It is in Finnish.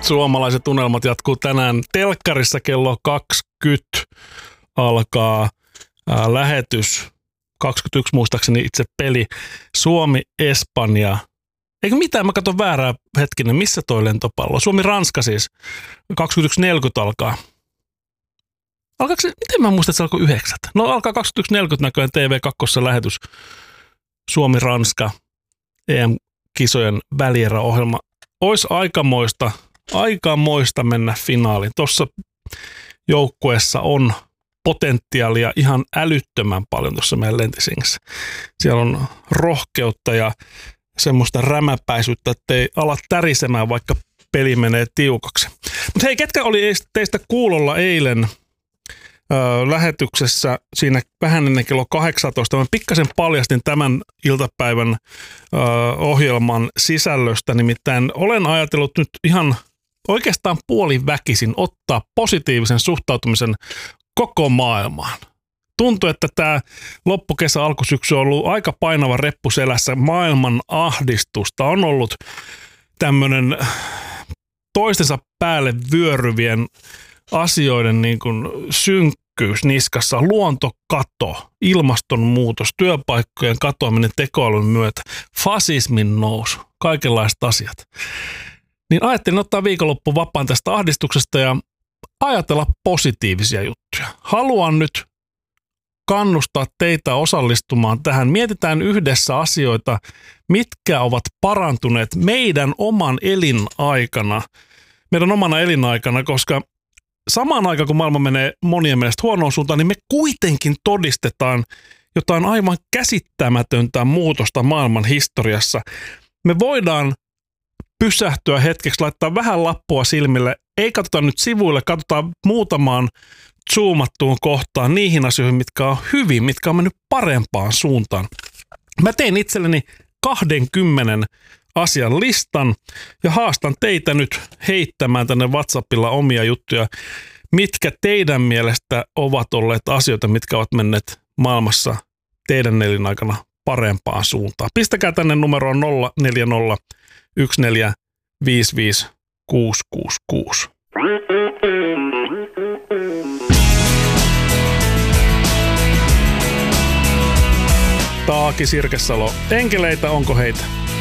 Suomalaiset unelmat jatkuu tänään. Telkkarissa kello 20 alkaa lähetys. 21 muistaakseni itse peli. Suomi-Espanja. Eikö mitään? Mä katson väärää hetkinen. Missä toi lentopallo? Suomi-Ranska siis. 21.40 alkaa. Alkaako se? Miten mä muistan, että se alkoi 9? No alkaa 21.40 näköjään TV2 lähetys. Suomi-Ranska EM-kisojen välieräohjelma. Ois aikamoista mennä finaaliin. Tuossa joukkueessa on potentiaalia ihan älyttömän paljon tuossa meidän Lentisingissä. Siellä on rohkeutta ja semmoista rämäpäisyyttä, ettei ala tärisemään, vaikka peli menee tiukaksi. Mutta hei, ketkä oli teistä kuulolla eilen lähetyksessä siinä vähän ennen kello 18. Mä pikkasen paljastin tämän iltapäivän ohjelman sisällöstä, nimittäin olen ajatellut nyt ihan oikeastaan puoliväkisin ottaa positiivisen suhtautumisen koko maailmaan. Tuntuu, että tämä loppukesä, alkusyksy on ollut aika painava reppu selässä. Maailman ahdistusta on ollut tämmöinen toistensa päälle vyöryvien asioiden niin kuin synkkyys niskassa, luontokato, ilmastonmuutos, työpaikkojen katoaminen tekoälyn myötä, fasismin nousu, kaikenlaiset asiat. Niin ajattelin ottaa viikonloppu vapaan tästä ahdistuksesta ja ajatella positiivisia juttuja. Haluan nyt kannustaa teitä osallistumaan tähän. Mietitään yhdessä asioita, mitkä ovat parantuneet meidän omana elinaikana, koska samaan aikaan, kun maailma menee monien mielestä huonoon suuntaan, niin me kuitenkin todistetaan jotain aivan käsittämätöntä muutosta maailman historiassa. Me voidaan pysähtyä hetkeksi, laittaa vähän lappua silmille, ei katsota nyt sivuille, katsotaan muutamaan zoomattuun kohtaan niihin asioihin, mitkä on hyvin, mitkä on mennyt parempaan suuntaan. Mä tein itselleni 20 asian listan ja haastan teitä nyt heittämään tänne WhatsAppilla omia juttuja, mitkä teidän mielestä ovat olleet asioita, mitkä ovat menneet maailmassa teidän elinaikana parempaan suuntaan. Pistäkää tänne numeroon 040 14 55 666. Taaki Sirkesalo. Enkeleitä, onko heitä?